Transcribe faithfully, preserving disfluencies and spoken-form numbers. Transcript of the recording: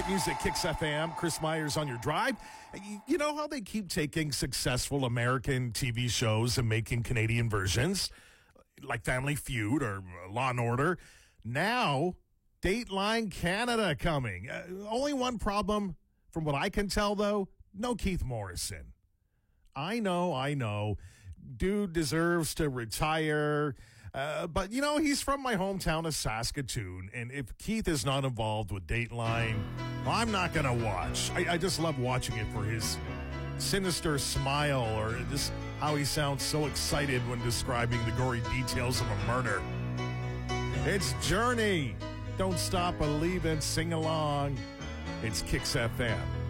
Hit Music, Kicks F M. Chris Myers on your drive. You know how they keep taking successful American T V shows and making Canadian versions, like Family Feud or Law and Order? Now, Dateline Canada coming. Uh, only one problem, from what I can tell, though, no Keith Morrison. I know, I know. Dude deserves to retire. Uh, but, you know, he's from my hometown of Saskatoon. And if Keith is not involved with Dateline, I'm not going to watch. I, I just love watching it for his sinister smile or just how he sounds so excited when describing the gory details of a murder. It's Journey. Don't Stop Believin'. Sing along. It's Kicks F M.